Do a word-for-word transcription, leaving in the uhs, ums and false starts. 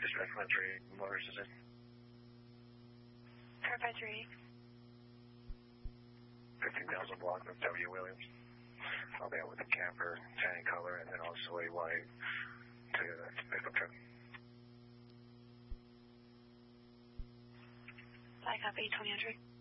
Dispatch one three, Motors is in. Perpetuate. fifteen thousand block of W. Williams. I'll be out with a camper, tan color, and then also a white Toyota pickup truck. I copy, twenty hundred.